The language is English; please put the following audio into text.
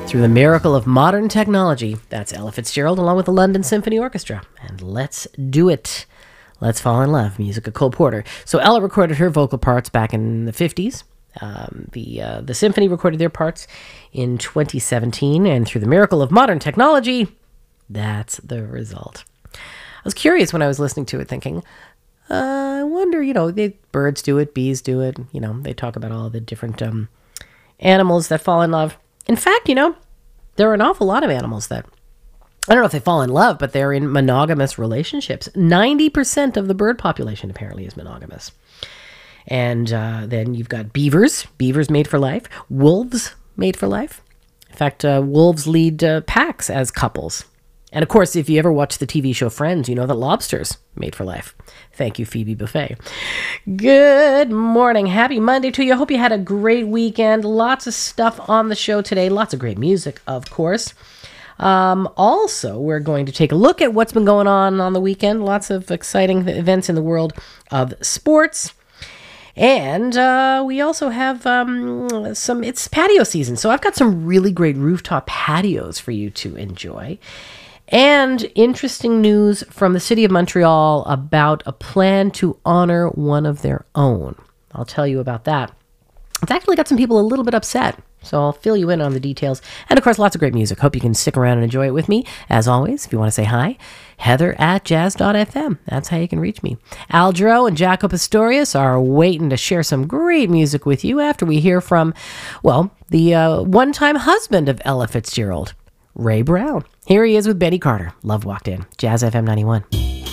Through the miracle of modern technology, that's Ella Fitzgerald along with the London Symphony Orchestra. And let's do it. Let's Fall in Love, music of Cole Porter. So Ella recorded her vocal parts back in the 50s. The symphony recorded their parts in 2017. And through the miracle of modern technology, that's the result. I was curious when I was listening to it thinking, I wonder, birds do it, bees do it. They talk about all the different animals that fall in love. In fact, there are an awful lot of animals that, I don't know if they fall in love, but they're in monogamous relationships. 90% of the bird population apparently is monogamous. And then you've got beavers made for life, wolves made for life. In fact, wolves lead packs as couples. And of course, if you ever watch the TV show Friends, you know that lobsters made for life. Thank you, Phoebe Buffay. Good morning. Happy Monday to you. I hope you had a great weekend. Lots of stuff on the show today. Lots of great music, of course. Also, we're going to take a look at what's been going on the weekend. Lots of exciting events in the world of sports. And we also have it's patio season. So I've got some really great rooftop patios for you to enjoy. And interesting news from the city of Montreal about a plan to honor one of their own. I'll tell you about that. It's actually got some people a little bit upset, so I'll fill you in on the details. And of course, lots of great music. Hope you can stick around and enjoy it with me. As always, if you want to say hi, heather@jazz.fm. That's how you can reach me. Al Jarreau and Jaco Pastorius are waiting to share some great music with you after we hear from, the one-time husband of Ella Fitzgerald, Ray Brown. Here he is with Betty Carter. Love Walked In. Jazz FM 91.